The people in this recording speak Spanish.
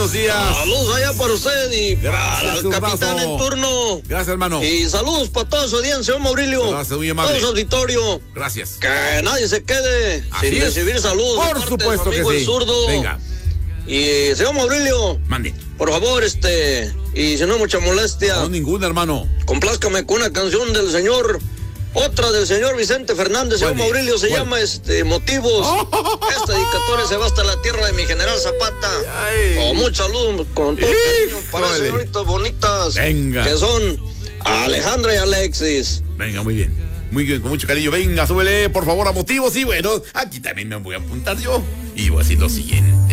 buenos días. Saludos allá para usted y para el capitán en turno. Gracias, hermano. Y saludos para toda su audiencia, señor Maurilio. Gracias, muy amable. Todo su auditorio. Gracias. Que nadie se quede sin recibir saludos. Por supuesto que sí. El zurdo. Venga. Y señor Maurilio. Mande. Por favor, y si no hay mucha molestia. No, ninguna, hermano. Complázcame con una canción del señor. Otra del señor Vicente Fernández, señor Maurilio, se llama Motivos. Esta dedicatoria se va hasta la tierra de mi general Zapata. Con mucho saludo, con todo cariño para las señoritas bonitas. Venga. Que son Alejandra y Alexis. Venga, muy bien. Muy bien, con mucho cariño. Venga, súbele, por favor, a Motivos. Y bueno, aquí también me voy a apuntar yo. Y voy a decir lo siguiente.